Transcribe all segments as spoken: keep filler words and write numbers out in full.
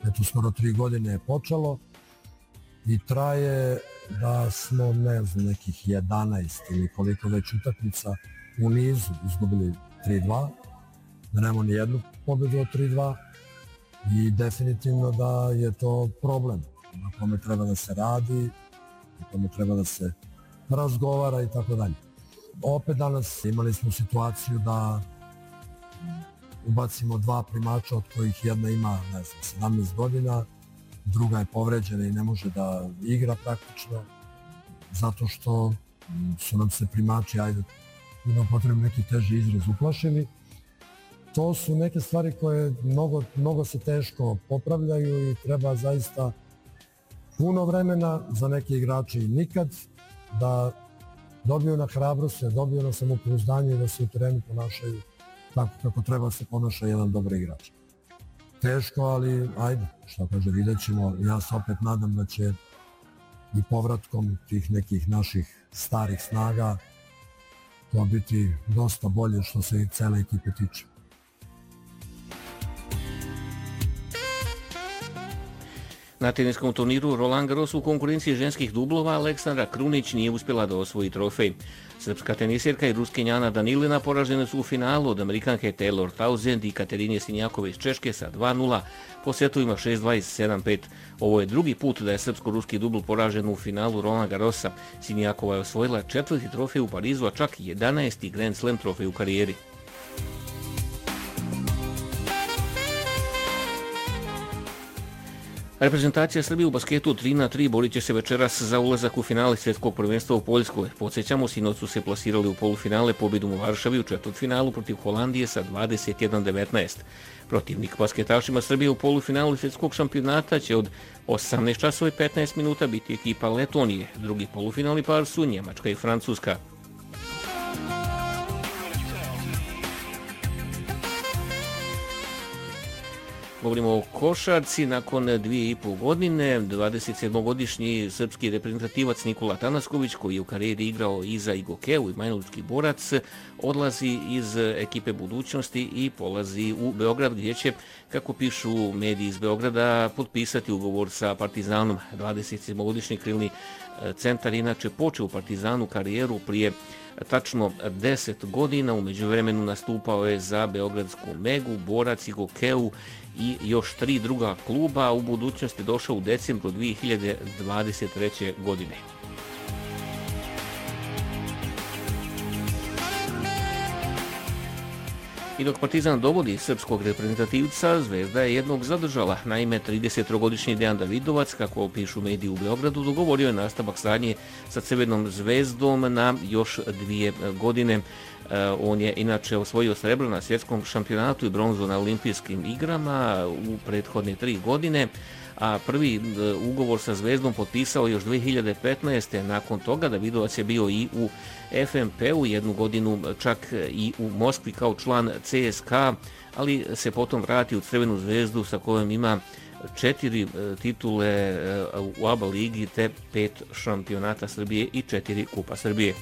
eto skoro tri godine je počelo i traje da smo, ne znam, nekih jedanaest ili koliko već utakmica u nizu izgubili tri dva, da nemamo ni jednu pobedu od tri dva i definitivno da je to problem na kome treba da se radi, na kome treba da se razgovara i tako dalje. Opet danas imali smo situaciju da ubacimo dva primača od kojih jedna ima, ne znam, sedamnaest godina, druga je povređena i ne može da igra praktično, zato što su nam se primači, ajde, imam potrebno neki teži izraz, uplašili. To su neke stvari koje mnogo, mnogo se teško popravljaju i treba zaista puno vremena, za neke igrače i nikad, da dobiju na hrabrosti, da dobiju na samopouzdanje i da se u terenu ponašaju tako kako treba se ponaša jedan dobar igrač. Teško, ali ajde, što kaže, vidjet ćemo. Ja se opet nadam da će i povratkom tih nekih naših starih snaga to biti dosta bolje što se i cele ekipe tiče. Na teniskom turniru Roland Garros u konkurenciji ženskih dublova Aleksandra Krunić nije uspjela da osvoji trofej. Srpska tenisirka i ruskinjana Danilina poražene su u finalu od Amerikanke Taylor Townsend i Katerine Sinjakove iz Češke sa dva nula po setovima šest dva i sedam pet. Ovo je drugi put da je srpsko-ruski dubl poražen u finalu Roland Garrosa. Sinjakova je osvojila četvrti trofej u Parizu, a čak jedanaesti Grand Slam trofej u karijeri. Reprezentacija Srbije u basketu tri na tri borit će se večeras za ulazak u finale svjetskog prvenstva u Poljskoj. Podsjećamo, sinoć su se plasirali u polufinale pobjedom u Varšavi u četvrtfinalu protiv Holandije sa dvadeset jedan devetnaest. Protivnik basketašima Srbije u polufinalu svjetskog šampionata će od osamnaest časova i petnaest minuta biti ekipa Letonije. Drugi polufinalni par su Njemačka i Francuska. Govorimo o košarci. Nakon dvije i pol godine, dvadesetsedmogodišnji srpski reprezentativac Nikola Tanasković, koji je u karijeri igrao i za Igokeu i Majnoločki Borac, odlazi iz ekipe budućnosti i polazi u Beograd, gdje će, kako pišu mediji iz Beograda, potpisati ugovor sa Partizanom. dvadesetsedmogodišnji krilni centar inače počeo u Partizanu karijeru prije tačno deset godina. U međuvremenu nastupao je za beogradsku Megu, Borac, Igokeu i još tri druga kluba. U budućnosti došao u decembru dvije hiljade dvadeset treće. godine. I dok Partizan dovodi srpskog reprezentativca, Zvezda je jednog zadržala. Naime, tridesettrogodišnji Dejan Davidovac, kako pišu mediji u Beogradu, dogovorio je nastavak saradnje sa Crvenom Zvezdom na još dvije godine. On je inače osvojio srebro na svjetskom šampionatu i bronzu na olimpijskim igrama u prethodne tri godine, a prvi ugovor sa Zvezdom potpisao još dvije hiljade petnaeste. Nakon toga Davidovac je bio i u F M P-u, jednu godinu čak i u Moskvi kao član C S K A, ali se potom vrati u Crvenu Zvezdu sa kojom ima četiri titule u A B A ligi te pet šampionata Srbije i četiri Kupa Srbije.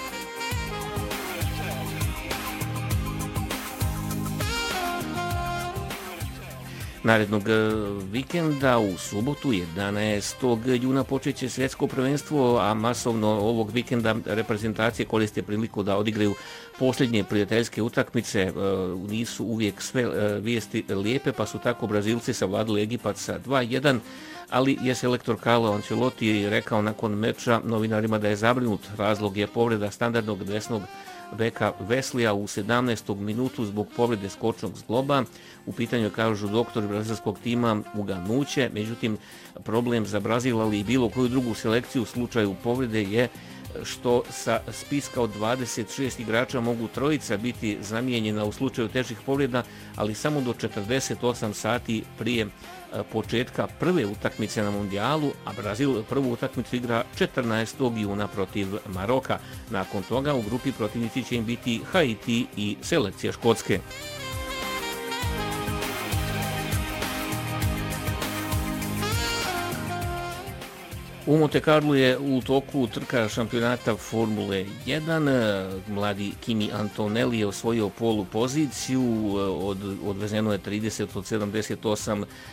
Narednog vikenda u subotu jedanaestog juna počeće svjetsko prvenstvo, a masovno ovog vikenda reprezentacije koriste priliku da odigraju posljednje prijateljske utakmice. Nisu uvijek sve vijesti lijepe, pa su tako Brazilci savladali Egipat sa dva jedan, ali je selektor Carlo Ancelotti rekao nakon meča novinarima da je zabrinut. Razlog je povreda standardnog desnog beka Veslija u sedamnaestom minutu zbog povrede skočnog zgloba. U pitanju, kažu doktori brazilskog tima, uganuće. Međutim, problem za Brazil, ali i bilo koju drugu selekciju u slučaju povrede je što sa spiska od dvadeset šest igrača mogu trojica biti zamijenjena u slučaju težih povreda, ali samo do četrdeset osam sati prije početka prve utakmice na mondijalu, a Brazil prvu utakmicu igra četrnaestog juna protiv Maroka. Nakon toga u grupi protivnici će im biti Haiti i selekcija Škotske. U Monte Carlo je u toku trka šampionata Formule jedan. Mladi Kimi Antonelli je osvojio polu poziciju, od, odvezeno je trideset od sedamdeset osam